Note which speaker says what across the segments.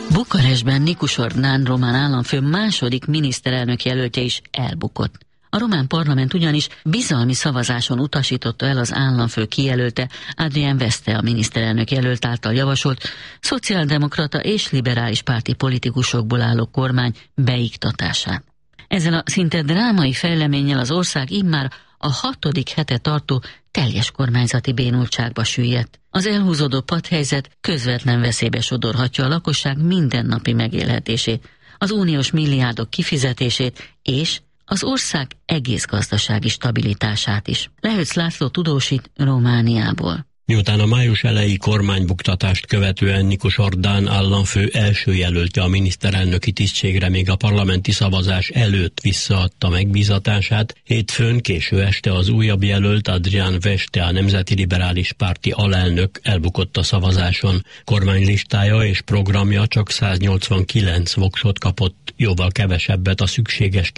Speaker 1: Bukarestben Nikus Ordán román államfő második miniszterelnök jelöltje is elbukott. A román parlament ugyanis bizalmi szavazáson utasította el az államfő kijelölte Adrian Veste a miniszterelnök jelölt által javasolt szociáldemokrata és liberális párti politikusokból álló kormány beiktatását. Ezzel a szinte drámai fejleménnyel az ország immár a 6. hete tartó teljes kormányzati bénultságba süllyedt. Az elhúzódó padhelyzet közvetlen veszélybe sodorhatja a lakosság mindennapi megélhetését, az uniós milliárdok kifizetését és az ország egész gazdasági stabilitását is. Lehőc László tudósít Romániából.
Speaker 2: Miután a május eleji kormánybuktatást követően Nikus Ordán államfő első jelöltje a miniszterelnöki tisztségre még a parlamenti szavazás előtt visszaadta megbízatását, hétfőn késő este az újabb jelölt Adrian Veste, a Nemzeti Liberális Párti alelnök elbukott a szavazáson. Kormánylistája és programja csak 189 voksot kapott, jóval kevesebbet a szükséges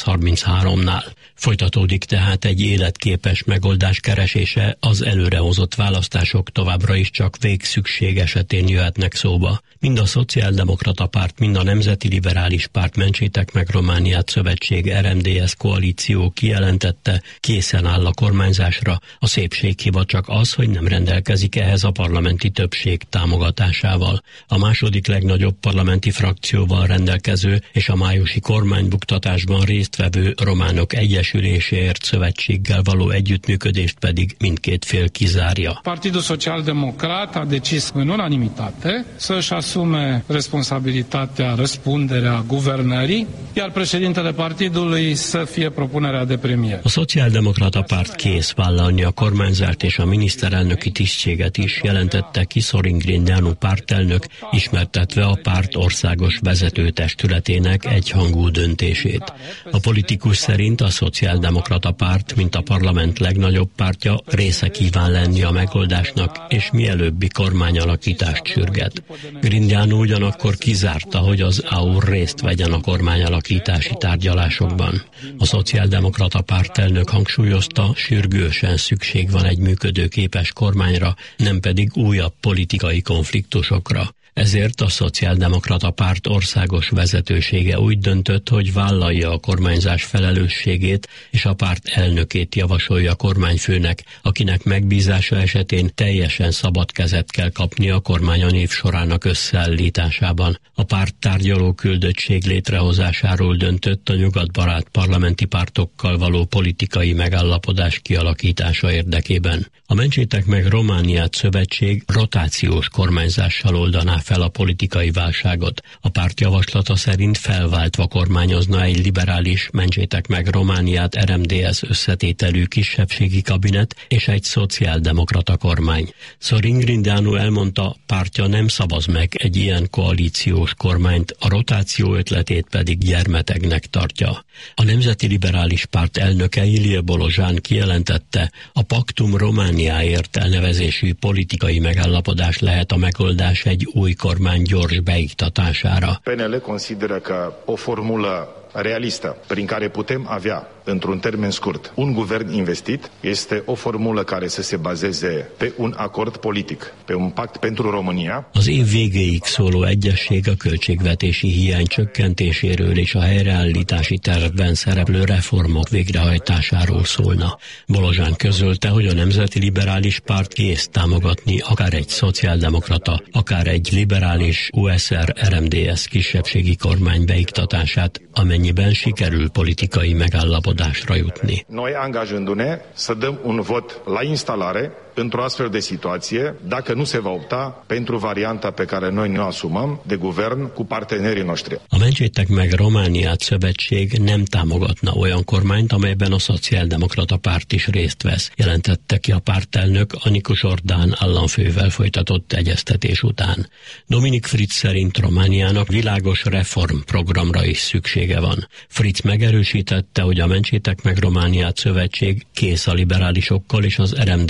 Speaker 2: 233-nál. Folytatódik tehát egy életképes megoldás keresése, az előrehozott választások továbbra is csak végszükség esetén jöhetnek szóba. Mind a Szociáldemokrata Párt, mind a Nemzeti Liberális Párt Mentsétek meg Romániát szövetség RMDS koalíció kijelentette, készen áll a kormányzásra. A szépséghiba csak az, hogy nem rendelkezik ehhez a parlamenti többség támogatásával. A második legnagyobb parlamenti frakcióval rendelkező és a májusi kormánybuktatásban résztvevő Románok Egyesüléséért szövetséggel való együttműködést pedig mindkét fél kizárja.
Speaker 3: Partidul Social-Democrat a decis în unanimitate să-și asume responsabilitatea, răspunderea guvernării, iar președintele partidului să fie propunerea de premier.
Speaker 2: A Szociáldemokrata Párt kész vállalni a kormányzást és a miniszterelnöki tisztséget is, jelentette ki Sorin Grindeanu pártelnök, ismertetve a párt országos vezetőtestületének egyhangú döntését. A politikus szerint a Szociáldemokrata Párt, mint a parlament legnagyobb pártja, része kíván lenni a megoldásnak, és mielőbbi kormányalakítást sürget. Grindeanu ugyanakkor kizárta, hogy az AUR részt vegyen a kormányalakítási tárgyalásokban. A Szociáldemokrata Pártelnök hangsúlyozta, sürgősen szükség van egy működőképes kormányra, nem pedig újabb politikai konfliktusokra. Ezért a Szociáldemokrata Párt országos vezetősége úgy döntött, hogy vállalja a kormányzás felelősségét, és a párt elnökét javasolja kormányfőnek, akinek megbízása esetén teljesen szabad kezet kell kapni a kormány a név sorának összeállításában. A párt tárgyaló küldöttség létrehozásáról döntött a nyugatbarát parlamenti pártokkal való politikai megállapodás kialakítása érdekében. A Mentsétek meg Romániát szövetség rotációs kormányzással oldaná fel a politikai válságot. A párt javaslata szerint felváltva kormányozna egy liberális Mentsétek meg Romániát RMDS összetételű kisebbségi kabinet és egy szociáldemokrata kormány. Sorin Grindeanu elmondta, pártja nem szavaz meg egy ilyen koalíciós kormányt, a rotáció ötletét pedig gyermetegnek tartja. A Nemzeti Liberális Párt elnöke Ilie Bolozsán kijelentette, a Paktum Romániáért elnevezésű politikai megállapodás lehet a megoldás egy új kormány gyors beiktatására.
Speaker 4: PNL consideră că o formulă realistă prin care putem avea într-un termen scurt un guvern investit este o formulă care să se bazeze pe un acord politic, pe un pact pentru România.
Speaker 2: Az év végéig szóló egyesség a költségvetési hiány csökkentéséről és a helyreállítási tervben szereplő reformok végrehajtásáról szólna. Bolozsán közölte, hogy a Nemzeti Liberális Párt kész támogatni akár egy szociáldemokrata, akár egy liberális USR RMDS kisebbségi kormány beiktatását, amennyiben sikerül politikai megállapodásra jutni.
Speaker 4: Noi angajându-ne să dăm un vot la instalare într-o astfel de situație, dacă nu se va opta pentru varianta pe care noi ne asumăm de guvern cu partenerii noștri.
Speaker 2: A Mentsétek meg Romániát szövetség nem támogatna olyan kormányt, amelyben a Szociáldemokrata Párt is részt vesz, jelentette ki a pártelnök a Nikus Ordán államfővel folytatott egyeztetés után. Dominik Fritz szerint Romániának világos reformprogramra is szüksége van. Fritz megerősítette, hogy a Mentsétek meg Romániát szövetség kész a liberálisokkal és az RMDS-szel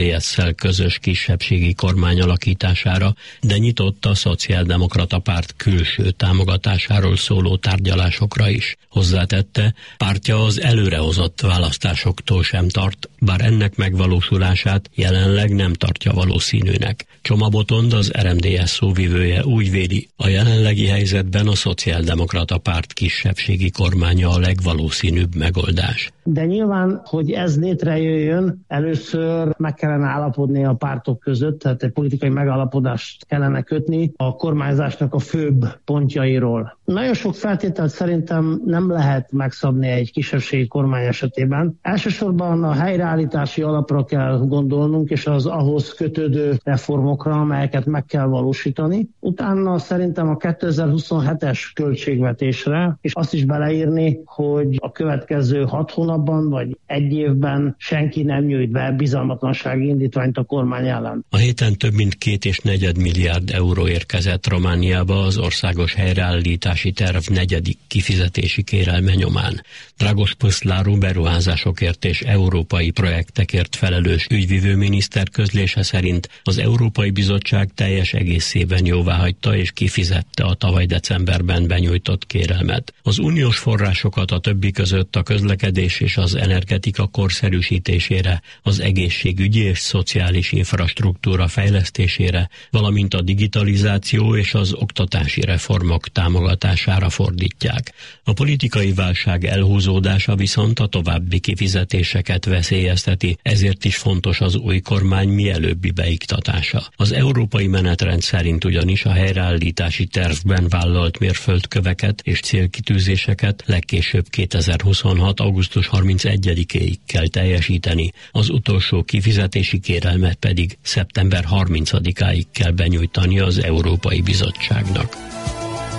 Speaker 2: Fidesszel közös kisebbségi kormány alakítására, de nyitott a Szociáldemokrata Párt külső támogatásáról szóló tárgyalásokra is. Hozzátette, pártja az előrehozott választásoktól sem tart, bár ennek megvalósulását jelenleg nem tartja valószínűnek. Csoma Botond, az RMDSZ szóvivője úgy véli, a jelenlegi helyzetben a Szociáldemokrata Párt kisebbségi kormánya a legvalószínűbb megoldás.
Speaker 5: De nyilván, hogy ez létrejöjjön, először meg kellene állapodni a pártok között, tehát egy politikai megállapodást kellene kötni a kormányzásnak a főbb pontjairól. Nagyon sok feltételt szerintem nem lehet megszabni egy kisebbségi kormány esetében. Elsősorban a helyreállítási alapra kell gondolnunk, és az ahhoz kötődő reformokra, amelyeket meg kell valósítani. Utána szerintem a 2027-es költségvetésre, és azt is beleírni, hogy a következő 6 hónapban vagy 1 évben senki nem nyújt be bizalmatlansági indítványt a kormány ellen.
Speaker 2: A héten több mint 2,4 milliárd euró érkezett Romániába az országos helyreállítási terv 4. kifizetési kérelme nyomán. Dragos Păslaru beruházásokért és európai projektekért felelős ügyvivő miniszter közlése szerint az Európai Bizottság teljes egészében jóváhagyta és kifizette a tavaly decemberben benyújtott kérelmet. Az uniós forrásokat a többi között a közlekedés és az energetika korszerűsítésére, az egészségügyi és szociális infrastruktúra fejlesztésére, valamint a digitalizáció és az oktatási reformok támogatására fordítják. A politikai válság elhúzódása viszont a további kifizetéseket veszélyezteti, ezért is fontos az új kormány mielőbbi beiktatása. Az európai menetrend szerint ugyanis a helyreállítási tervben vállalt mérföldköveket és célkitűzéseket legkésőbb 2026. augusztus 31-éig kell teljesíteni, az utolsó kifizetési kérelmet pedig szeptember 30-áig kell benyújtani az Európai Bizottságnak.